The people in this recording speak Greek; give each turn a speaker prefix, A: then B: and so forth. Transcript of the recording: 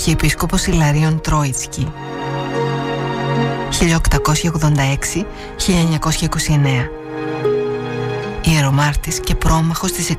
A: Αρχιεπίσκοπος Ιλαρίων Τροίτσκι, 1886-1929. Ιερομάρτης και πρόμαχος της